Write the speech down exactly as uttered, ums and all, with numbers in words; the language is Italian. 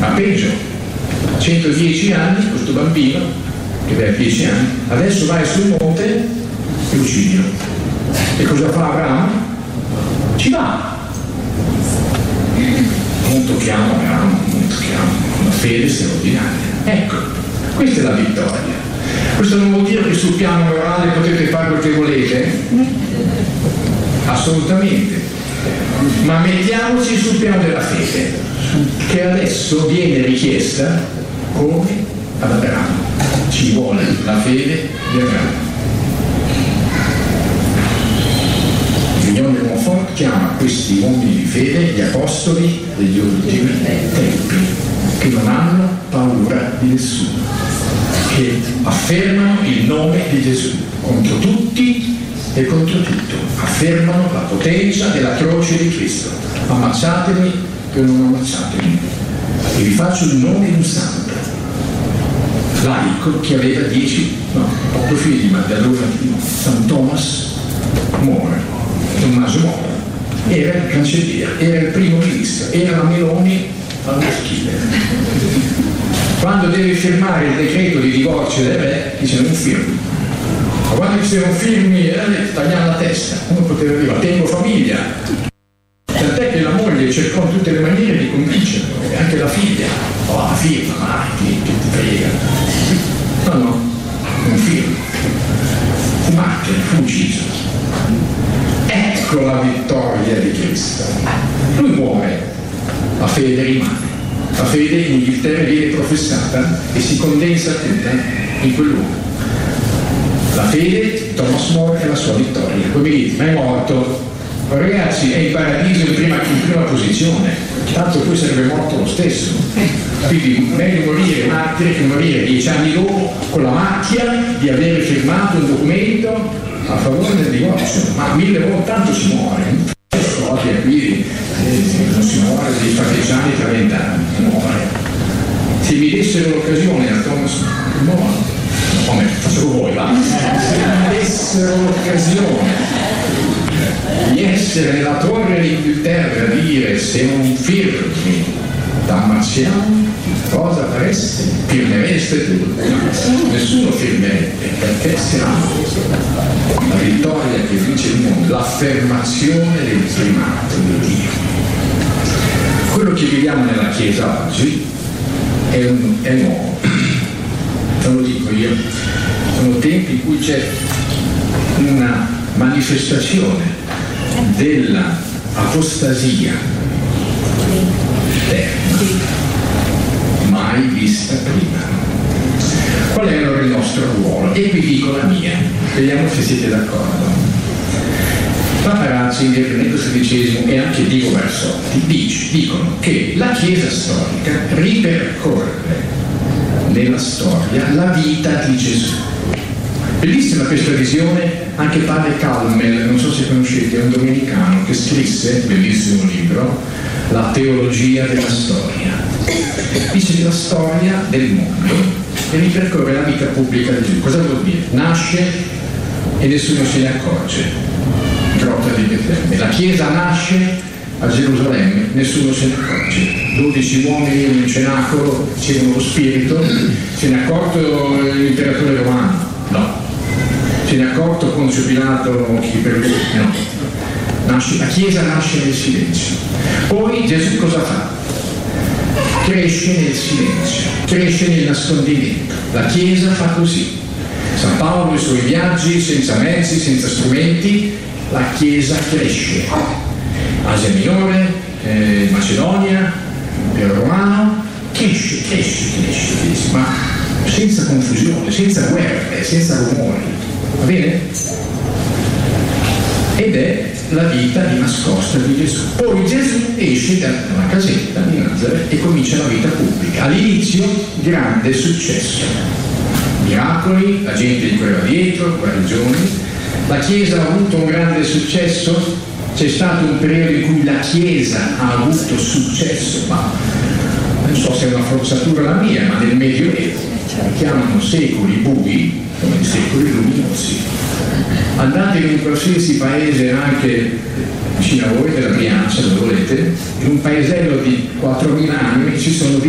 peggio, a centodieci anni questo bambino che aveva dieci anni adesso vai sul monte e uccidio. E cosa fa Abramo? Ci va, non tocchiamo Abramo, non tocchiamo, una fede straordinaria. Ecco, questa è la vittoria. Questo non vuol dire che sul piano morale potete fare quel che volete, assolutamente, ma mettiamoci sul piano della fede, che adesso viene richiesta come ad Abramo. Ci vuole la fede di Abramo. L'Unione di Montfort chiama questi uomini di fede gli apostoli degli ultimi tempi, che non hanno paura di nessuno, che affermano il nome di Gesù contro tutti e contro tutto, affermano la potenza della croce di Cristo. Ammazzatemi che non ammazzatemi. E vi faccio il nome di un santo laico che aveva dieci, no, otto figli, ma da allora San Thomas More, Tommaso More, era il cancelliere, era il primo ministro, era la Meloni allo stile. Quando deve firmare il decreto di divorzio del re, dice non firmi. Ma quando dice non firmi, eh, tagliamo la testa. Come poteva dire? Tengo famiglia. Tant'è che la moglie cercò in tutte le maniere di convincerlo, e anche la figlia. Oh, la firma, ma che ti frega. No, no, non firma. Fu martire, fu ucciso. Ecco la vittoria di Cristo. Lui muore, la fede rimane. La fede in Inghilterra viene professata e si condensa tutta in quell'uomo. La fede, Thomas More, è la sua vittoria. Poi mi dite, ma è morto. Ma ragazzi, è in paradiso in prima, in prima posizione, tanto poi sarebbe morto lo stesso. Quindi meglio morire martire che morire dieci anni dopo con la macchia di aver firmato un documento a favore del divorzio. Ma mille volte tanto si muore. Qui non si muore dei partigiani tra vent'anni, muore. Se mi dessero l'occasione a Thomas More, come faccio voi, va? Se mi dessero l'occasione di essere nella torre d'Inghilterra a dire se non firmi t'ammazziamo, cosa fareste? Firmereste tu? Nessuno firmerebbe, perché siamo la vittoria che vince il mondo, l'affermazione del primato di Dio. Quello che viviamo nella Chiesa oggi è, un, è nuovo, non lo dico io, sono tempi in cui c'è una manifestazione della apostasia eterna mai vista prima. Qual è allora il nostro ruolo? E vi dico la mia, vediamo se siete d'accordo. Papa Ratzinger nel sedicesimo e anche Diego Barsotti dice, dicono che la Chiesa storica ripercorre nella storia la vita di Gesù. Bellissima questa visione, anche padre Calmel, non so se conoscete, è un domenicano che scrisse, bellissimo libro, La teologia della storia. Dice che la storia del mondo ripercorre la vita pubblica di Gesù. Cosa vuol dire? Nasce e nessuno se ne accorge. Grotta di Betlemme. La Chiesa nasce a Gerusalemme, nessuno se ne accorge. dodici uomini in un cenacolo ricevono lo spirito, se ne è accorto l'imperatore romano? No. Se ne è accorto Ponzio Pilato, chi per lui? No. Nasce, la Chiesa nasce nel silenzio. Poi Gesù cosa fa? Cresce nel silenzio, cresce nel nascondimento. La Chiesa fa così. San Paolo, i suoi viaggi, senza mezzi, senza strumenti, la Chiesa cresce. Asia Minore, eh, Macedonia, Impero Romano, cresce, cresce, cresce, cresce, ma senza confusione, senza guerre, senza rumori. Va bene? Ed è la vita di nascosta di Gesù. Poi Gesù esce dalla casetta di Nazareth e comincia la vita pubblica. All'inizio grande successo, miracoli, la gente gli correva dietro, guarigioni. La Chiesa ha avuto un grande successo, c'è stato un periodo in cui la Chiesa ha avuto successo, ma non so se è una forzatura la mia, ma nel Medioevo li chiamano secoli bui come secoli luminosi. Andate in un qualsiasi paese, anche vicino a voi, della Brianza, se volete, in un paesello di quattromila anime ci sono